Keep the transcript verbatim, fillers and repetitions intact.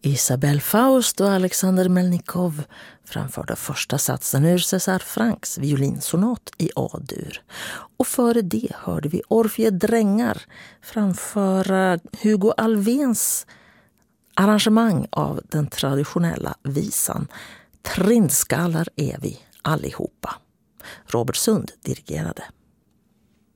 Isabelle Faust och Alexander Melnikov framförde första satsen ur César Franks violinsonat i A-dur. Och före det hörde vi Orfeus Drängar framföra Hugo Alvéns arrangemang av den traditionella visan Trindskallar är vi allihopa. Robert Sund dirigerade.